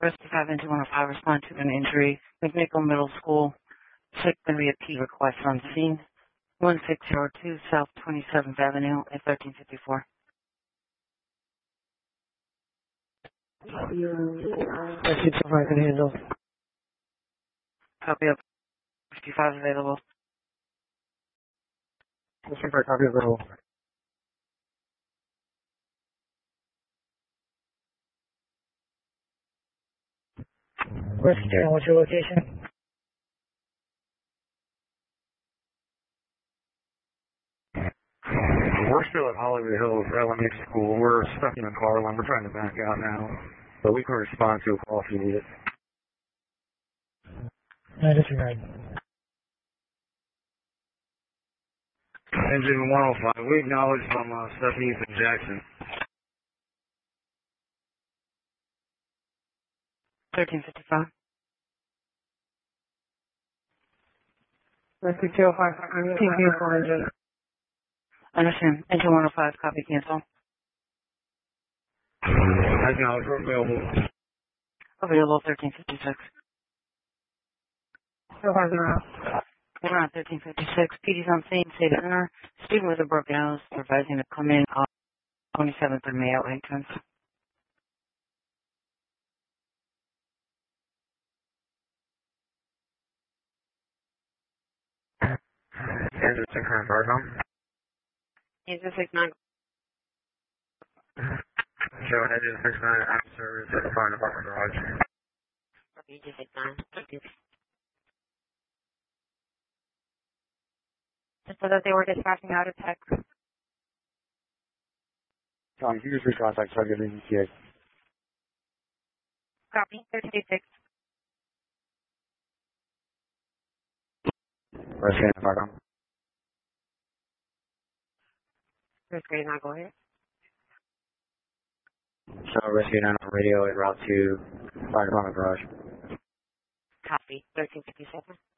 Rescue 5 into 105 respond to an injury. McNichol Middle School. Check going to be a P request on scene. 1602 South 27th Avenue at 1354. Rescue 5 can handle. Copy of 55 available. Rescue 5 copy available. Rescue 10, what's your location? We're still at Hollywood Hills Elementary School. We're stuck in a car line. We're trying to back out now. But we can respond to a call if you need it. Disregard. Engine 105. We acknowledge from Stephanie and Jackson. 1355. Rescue 205, team vehicle engine. Understand. Engine 105, copy cancel. Acknowledge we're available. Available 1356. 205 We're on 1356. PD's on scene, state owner. Student with a broken nose, advising to come in on 27th and Mayo entrance. Engine 600 car home. Engine 69. Show engine 69 out of service at the fire department garage. Engine 69. Just so that they were dispatching out of tech. Tom, you just recontact target in ETA. Copy. 1356. Rescue 9 fire home. First grade, now go ahead. Show rescue 9 on radio en route to fire department garage. Copy. 1357.